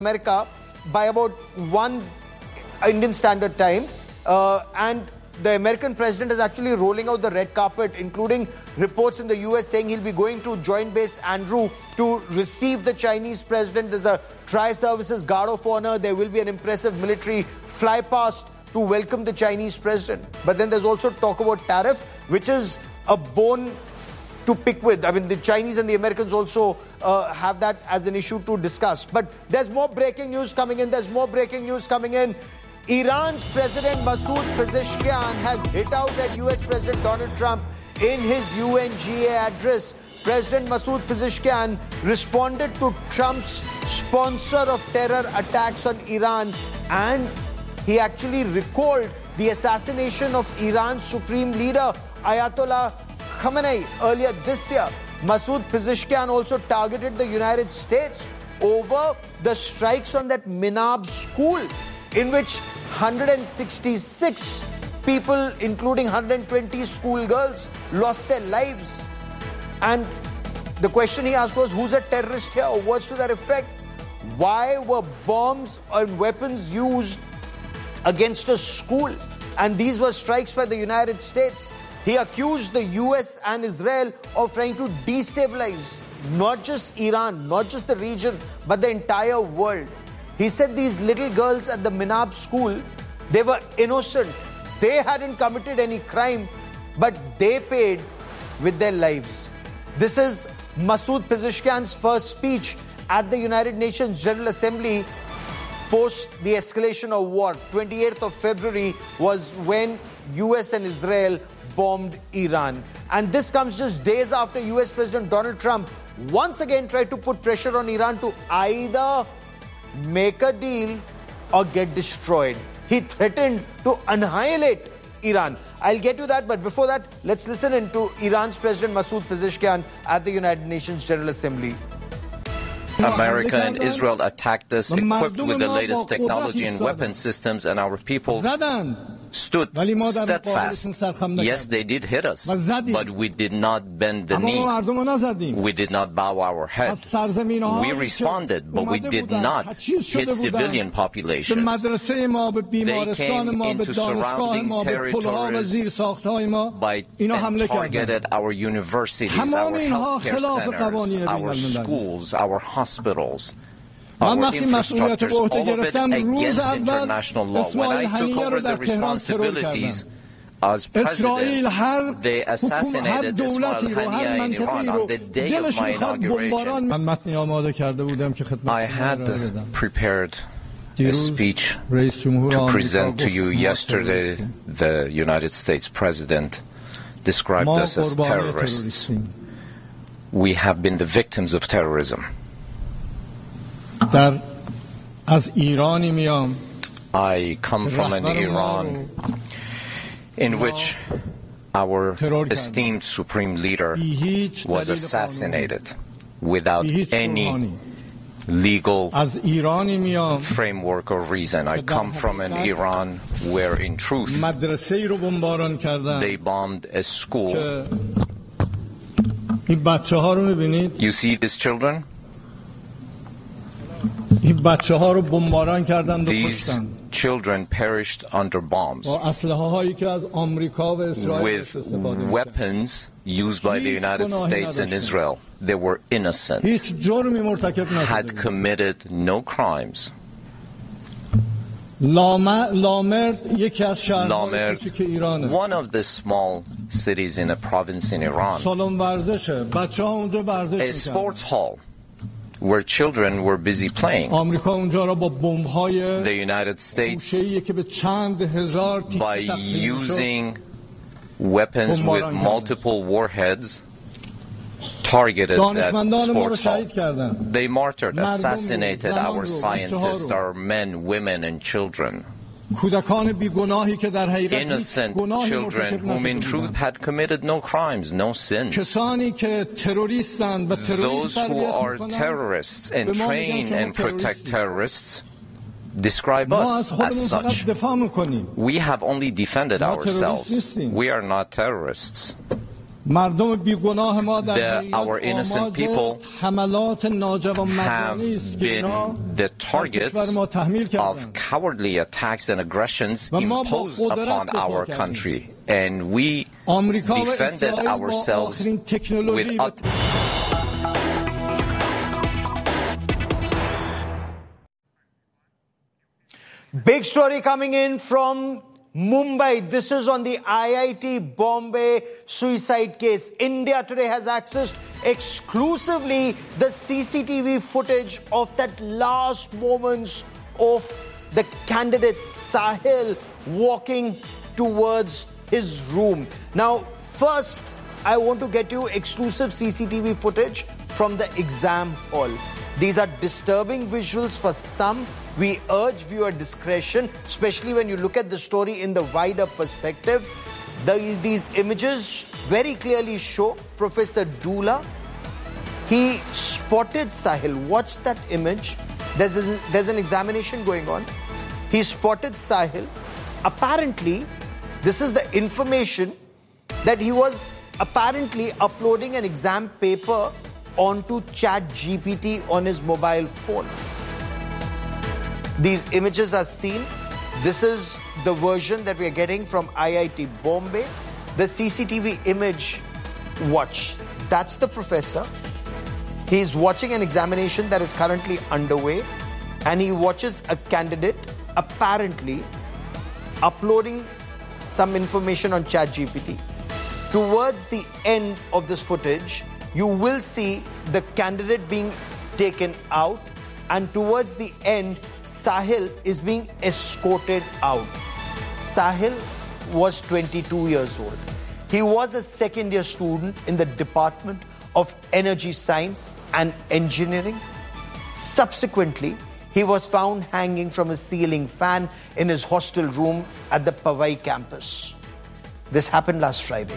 America by about 1 Indian Standard Time, and the American president is actually rolling out the red carpet, including reports in the US saying he'll be going to Joint Base Andrew to receive the Chinese president. There's a Tri-Services Guard of Honor. There will be an impressive military fly-past to welcome the Chinese president. But then there's also talk about tariff, which is a bone to pick with. I mean, the Chinese and the Americans also have that as an issue to discuss. But there's more breaking news coming in. Iran's President Masoud Pezeshkian has hit out at US President Donald Trump in his UNGA address. President Masoud Pezeshkian responded to Trump's sponsor of terror attacks on Iran, and he actually recalled the assassination of Iran's supreme leader Ayatollah Khamenei earlier this year. Masoud Pezeshkian also targeted the United States over the strikes on that Minab school, in which 166 people, including 120 schoolgirls, lost their lives. And the question he asked was, who's a terrorist here, or words to that effect? Why were bombs and weapons used against a school? And these were strikes by the United States. He accused the US and Israel of trying to destabilize not just Iran, not just the region, but the entire world. He said these little girls at the Minab school, they were innocent. They hadn't committed any crime, but they paid with their lives. This is Masoud Pezeshkian's first speech at the United Nations General Assembly post the escalation of war. 28th of February was when US and Israel bombed Iran. And this comes just days after US President Donald Trump once again tried to put pressure on Iran to either make a deal or get destroyed. He threatened to annihilate Iran. I'll get to that, but before that, let's listen in to Iran's President Masoud Pezeshkian at the United Nations General Assembly. America and Israel attacked us, equipped with the latest technology and weapon systems, and our people stood steadfast. Yes, they did hit us, but we did not bend the knee. We did not bow our head. We responded, but we did not hit civilian populations. They came into surrounding territories and targeted our universities, our healthcare centers, our schools, our hospitals, our infrastructures, all of it against international law. When I took over the responsibilities as president, they assassinated Ismail Haniyeh in Iran on the day of my inauguration. I had prepared a speech to present to you yesterday. The United States President described us as terrorists. We have been the victims of terrorism. I come from an Iran in which our esteemed supreme leader was assassinated without any legal framework or reason. I come from an Iran where, in truth, they bombed a school. You see these children? These children perished under bombs with weapons used by the United States and Israel. They were innocent, had committed no crimes. Lamerd, one of the small cities in a province in Iran, a sports hall where children were busy playing. The United States, by using weapons with multiple warheads, targeted that sports hall. They martyred, assassinated our scientists, our men, women, and children. Innocent children whom in truth had committed no crimes, no sins. Those who are terrorists and train and protect terrorists describe us as such. We have only defended ourselves. We are not terrorists. Our innocent people have been the targets of cowardly attacks and aggressions imposed upon our country. And we defended ourselves with Big story coming in from Mumbai. This is on the IIT Bombay suicide case. India Today has accessed exclusively the CCTV footage of that last moments of the candidate Sahil walking towards his room. Now, first, I want to get you exclusive CCTV footage from the exam hall. These are disturbing visuals for some. We urge viewer discretion, especially when you look at the story in the wider perspective. These images very clearly show Professor Dula. He spotted Sahil. Watch that image. There's an examination going on. He spotted Sahil. Apparently, this is the information that he was apparently uploading an exam paper onto ChatGPT on his mobile phone. These images are seen. This is the version that we are getting from IIT Bombay. The CCTV image, watch. That's the professor. He's watching an examination that is currently underway, and he watches a candidate apparently uploading some information on ChatGPT. Towards the end of this footage, you will see the candidate being taken out, and towards the end, Sahil is being escorted out. Sahil was 22 years old. He was a second-year student in the Department of Energy Science and Engineering. Subsequently, he was found hanging from a ceiling fan in his hostel room at the Powai campus. This happened last Friday.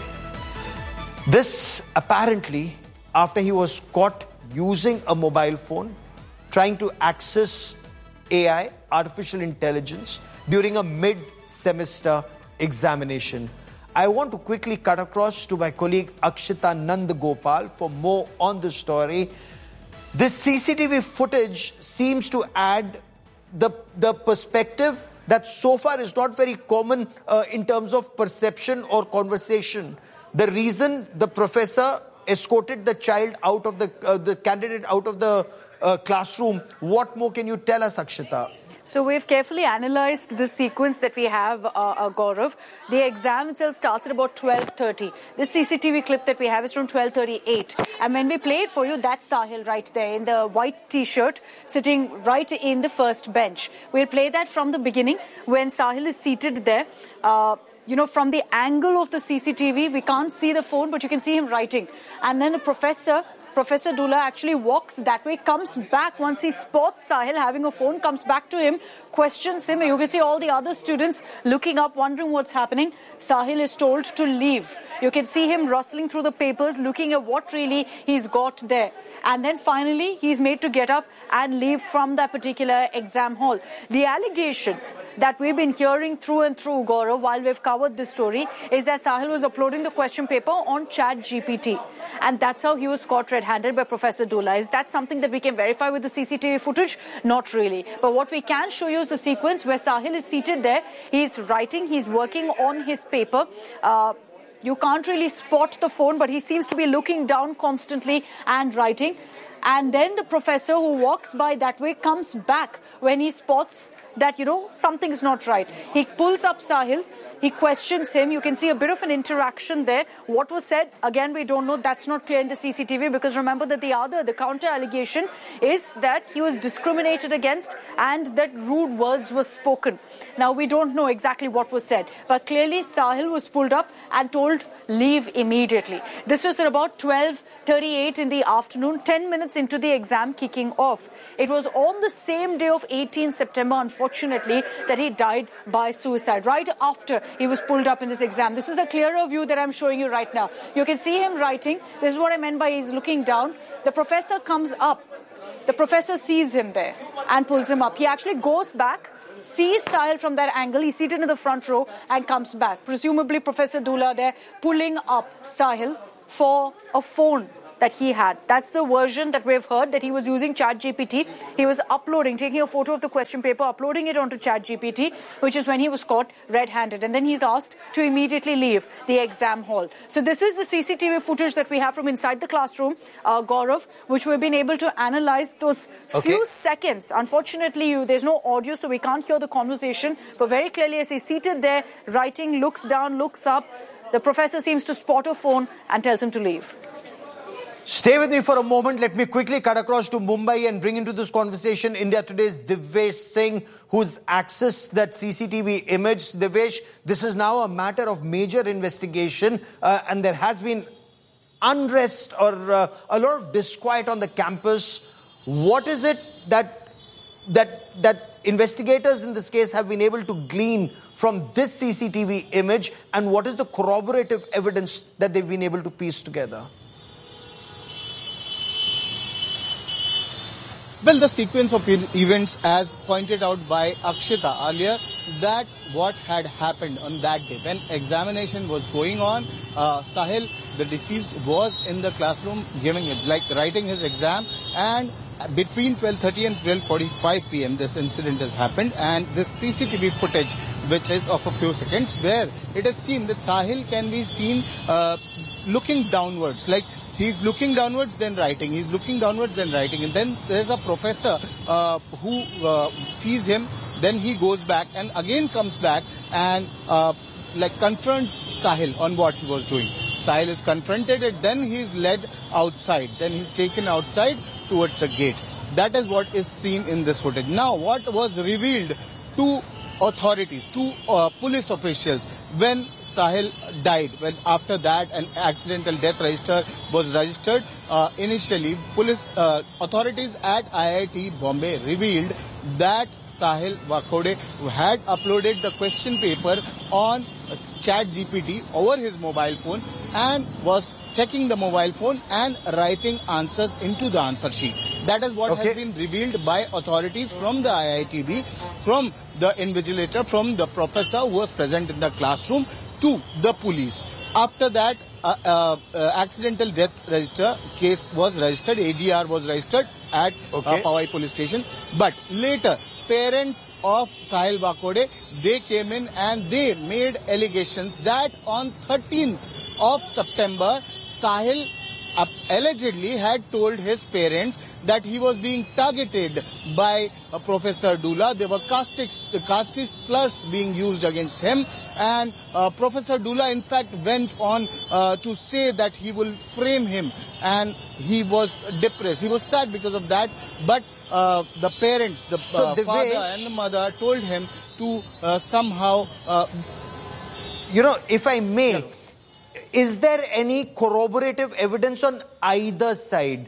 This apparently after he was caught using a mobile phone, trying to access AI, artificial intelligence, during a mid-semester examination. I want to quickly cut across to my colleague Akshita Nandagopal for more on the story. This CCTV footage seems to add the perspective that so far is not very common in terms of perception or conversation. The reason the professor escorted the child out of the candidate out of the classroom, what more can you tell us, Akshita? So we've carefully analysed the sequence that we have, Gaurav. The exam itself starts at about 12:30. This CCTV clip that we have is from 12:38. And when we play it for you, that's Sahil right there in the white T-shirt, sitting right in the first bench. We'll play that from the beginning when Sahil is seated there. From the angle of the CCTV, we can't see the phone, but you can see him writing. And then the Professor Dula actually walks that way, comes back once he spots Sahil having a phone, comes back to him, questions him. You can see all the other students looking up, wondering what's happening. Sahil is told to leave. You can see him rustling through the papers, looking at what really he's got there. And then finally, he's made to get up and leave from that particular exam hall. The allegation that we've been hearing through and through, Gaurav, while we've covered this story, is that Sahil was uploading the question paper on ChatGPT. And that's how he was caught red-handed by Professor Dula. Is that something that we can verify with the CCTV footage? Not really. But what we can show you is the sequence where Sahil is seated there. He's writing, he's working on his paper. You can't really spot the phone, but he seems to be looking down constantly and writing. And then the professor who walks by that way comes back when he spots that, something's not right. He pulls up Sahil. He questions him. You can see a bit of an interaction there. What was said, again, we don't know. That's not clear in the CCTV because remember that the counter allegation is that he was discriminated against and that rude words were spoken. Now, we don't know exactly what was said. But clearly, Sahil was pulled up and told, leave immediately. This was at about 12:38 in the afternoon, 10 minutes into the exam kicking off. It was on the same day of 18 September, unfortunately, that he died by suicide. Right after he was pulled up in this exam. This is a clearer view that I'm showing you right now. You can see him writing. This is what I meant by he's looking down. The professor comes up. The professor sees him there and pulls him up. He actually goes back, sees Sahil from that angle. He's seated in the front row and comes back. Presumably Professor Dula there pulling up Sahil for a phone that he had. That's the version that we've heard, that he was using ChatGPT. He was uploading, taking a photo of the question paper, uploading it onto ChatGPT, which is when he was caught red-handed. And then he's asked to immediately leave the exam hall. So this is the CCTV footage that we have from inside the classroom, Gaurav, which we've been able to analyze those few seconds. Unfortunately, there's no audio, so we can't hear the conversation. But very clearly, as he's seated there, writing, looks down, looks up, the professor seems to spot a phone and tells him to leave. Stay with me for a moment. Let me quickly cut across to Mumbai and bring into this conversation India Today's Divyesh Singh, who's accessed that CCTV image. Divyesh, this is now a matter of major investigation, and there has been unrest or a lot of disquiet on the campus. What is it that investigators in this case have been able to glean from this CCTV image, and what is the corroborative evidence that they've been able to piece together? Well, the sequence of events, as pointed out by Akshita earlier, that what had happened on that day when examination was going on, Sahil, the deceased, was in the classroom giving it, like writing his exam, and between 12:30 and 12:45 p.m. this incident has happened, and this CCTV footage, which is of a few seconds, where it is seen that Sahil can be seen looking downwards, like he's looking downwards, then writing. He's looking downwards, then writing. And then there's a professor who sees him. Then he goes back and again comes back and confronts Sahil on what he was doing. Sahil is confronted and then he's led outside. Then he's taken outside towards a gate. That is what is seen in this footage. Now, what was revealed to authorities, to police officials, when Sahil died, when after that an accidental death register was registered, initially police authorities at IIT Bombay revealed that Sahil Vakhode had uploaded the question paper on ChatGPT over his mobile phone and was checking the mobile phone and writing answers into the answer sheet. That is what has been revealed by authorities from the IITB, from the invigilator, from the professor who was present in the classroom to the police. After that, accidental death register case was registered, ADR was registered at Powai police station. But later, parents of Sahil Vakhode, they came in and they made allegations that on 13th of September, Sahil allegedly had told his parents that he was being targeted by Professor Dula. There were caustic slurs being used against him, and Professor Dula in fact went on to say that he will frame him, and he was depressed. He was sad because of that, but the parents, the father and the mother told him to somehow... if I may, is there any corroborative evidence on either side?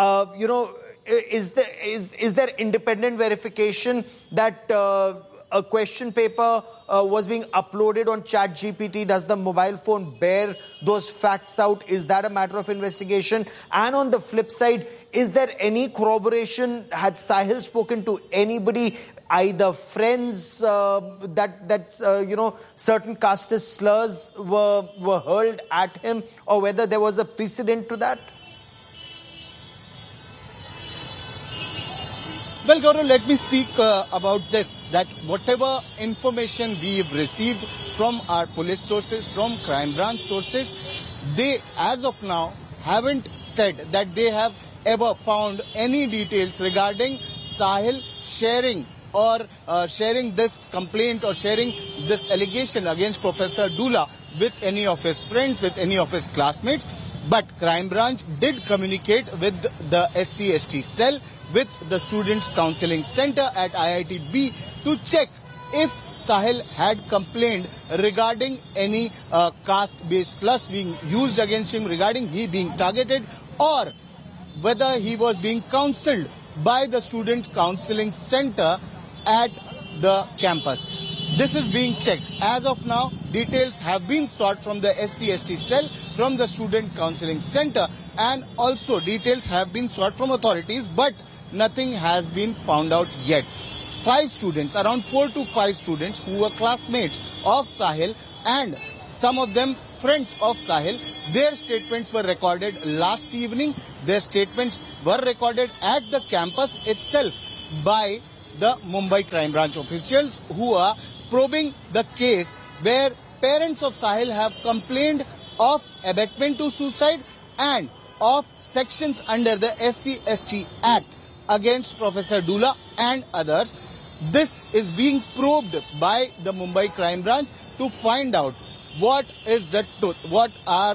Is there independent verification that a question paper was being uploaded on ChatGPT? Does the mobile phone bear those facts out? Is that a matter of investigation? And on the flip side, is there any corroboration? Had Sahil spoken to anybody, either friends, certain casteist slurs were hurled at him, or whether there was a precedent to that? Well, Gaurav, let me speak about this, that whatever information we've received from our police sources, from crime branch sources, they, as of now, haven't said that they have ever found any details regarding Sahil sharing this complaint or sharing this allegation against Professor Dula with any of his friends, with any of his classmates. But Crime Branch did communicate with the SC/ST cell, with the Students' Counselling Center at IIT-B to check if Sahil had complained regarding any caste-based slurs being used against him, regarding he being targeted, or whether he was being counselled by the Student Counselling Center at the campus. This is being checked. As of now, details have been sought from the SC/ST cell, from the Student Counselling Center, and also details have been sought from authorities, but nothing has been found out yet. 5 students, around 4 to 5 students who were classmates of Sahil, and some of them friends of Sahil. Their statements were recorded last evening. Their statements were recorded at the campus itself by the Mumbai Crime Branch officials who are probing the case where parents of Sahil have complained of abetment to suicide and of sections under the SC/ST Act against Professor Dula and others. This is being probed by the Mumbai Crime Branch to find out what is the truth, what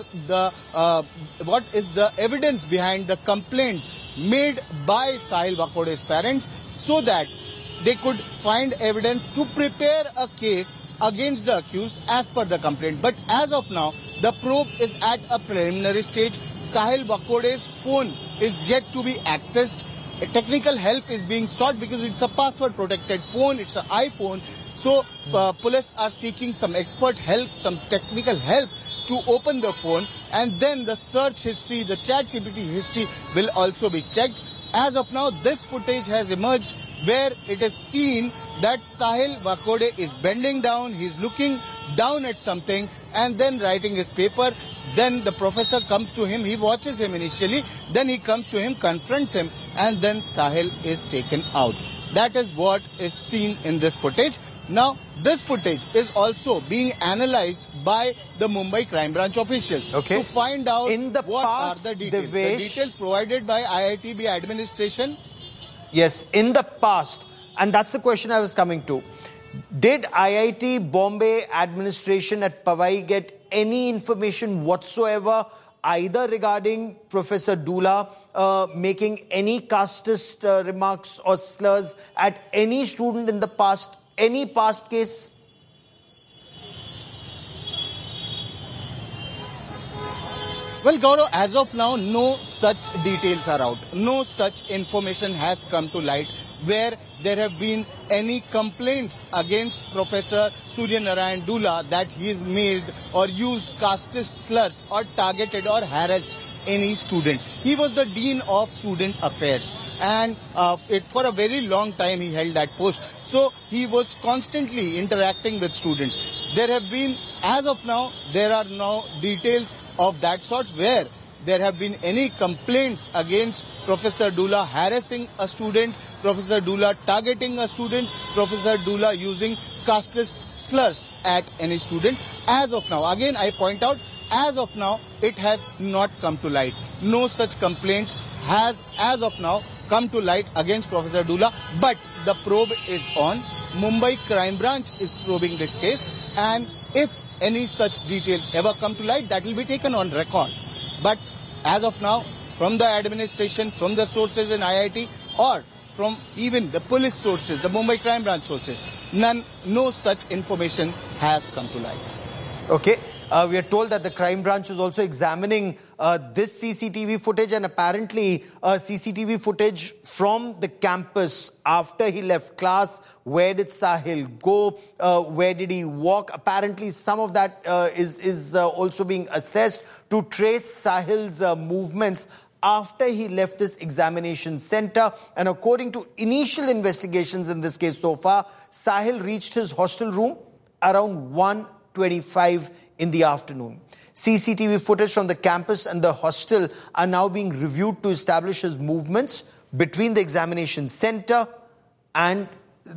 is the evidence behind the complaint made by Sahil Vakode's parents, so that they could find evidence to prepare a case against the accused as per the complaint. But as of now, the probe is at a preliminary stage. Sahil Vakode's phone is yet to be accessed. Technical help is being sought because it's a password protected phone, it's an iPhone. So police are seeking some expert help, some technical help to open the phone, and then the search history, the ChatGPT history will also be checked. As of now, this footage has emerged where it is seen that Sahil Vakode is bending down, he's looking down at something and then writing his paper. Then the professor comes to him, he watches him initially, then he comes to him, confronts him, and then Sahil is taken out. That is what is seen in this footage. Now, this footage is also being analyzed by the Mumbai Crime Branch officials to find out what are the details. The details provided by IITB administration. Yes, in the past, and that's the question I was coming to. Did IIT Bombay administration at Powai get any information whatsoever, either regarding Professor Dula making any casteist remarks or slurs at any student in the past, any past case? Well, Gaurav, as of now, no such details are out. No such information has come to light where there have been any complaints against Professor Surya Narayan Dula that he has made or used casteist slurs or targeted or harassed any student. He was the Dean of Student Affairs, and for a very long time he held that post. So he was constantly interacting with students. There have been, as of now, there are no details of that sort where there have been any complaints against Professor Dula harassing a student, Professor Dula targeting a student, Professor Dula using casteist slurs at any student. As of now, again I point out, as of now, it has not come to light. No such complaint has, as of now, come to light against Professor Dula. But the probe is on. Mumbai Crime Branch is probing this case. And if any such details ever come to light, that will be taken on record. But as of now, from the administration, from the sources in IIT, or from even the police sources, the Mumbai Crime Branch sources, no such information has come to light. Okay. We are told that the crime branch is also examining this CCTV footage, and apparently CCTV footage from the campus after he left class. Where did Sahil go? Where did he walk? Apparently some of that is also being assessed to trace Sahil's movements after he left this examination center. And according to initial investigations in this case so far, Sahil reached his hostel room around 1:25 in the afternoon. CCTV footage from the campus and the hostel are now being reviewed to establish his movements between the examination center and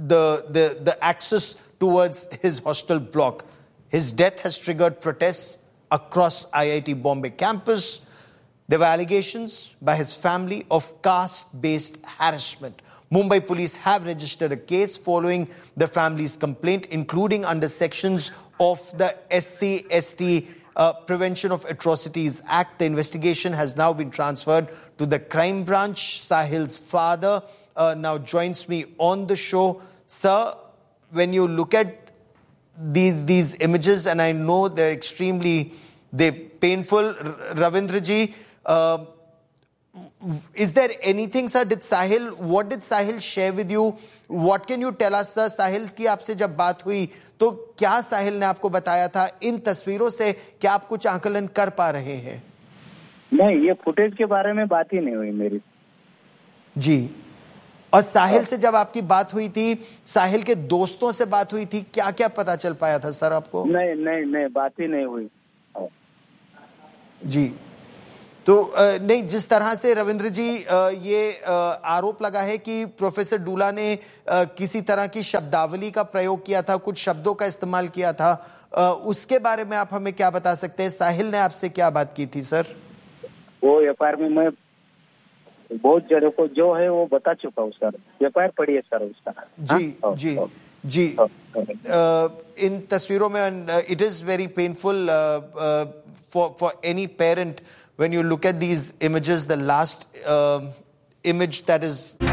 the access towards his hostel block. His death has triggered protests across IIT Bombay campus. There were allegations by his family of caste-based harassment. Mumbai police have registered a case following the family's complaint, including under sections of the SC/ST Prevention of Atrocities Act. The investigation has now been transferred to the crime branch. Sahil's father now joins me on the show. Sir, when you look at these images, and I know they're painful, Ravindraji, is there anything, sir? What did Sahil share with you? What can you tell us, sir? Sahil की आपसे जब बात हुई तो क्या साहिल ने आपको बताया था? इन तस्वीरों से क्या आप कुछ आकलन कर पा रहे हैं? नहीं, ये फुटेज के बारे में बात ही नहीं हुई मेरी जी। और साहिल से जब आपकी बात हुई थी, साहिल के दोस्तों से बात हुई थी, क्या क्या पता चल पाया था सर आपको? नहीं, बात ही नहीं हुई। जी, तो नहीं, जिस तरह से रविंद्र जी ये आरोप लगा है कि प्रोफेसर डूला ने किसी तरह की शब्दावली का प्रयोग किया था, कुछ शब्दों का इस्तेमाल किया था, उसके बारे में आप हमें क्या बता सकते हैं? साहिल ने आपसे क्या बात की थी सर? वो एफआईआर में मैं बहुत जगह को जो है वो बता चुका हूँ सर, एफआईआर पढ़ी है सर उसका। जी जी, इन तस्वीरों में it is very painful for any parent when you look at these images. The last image that is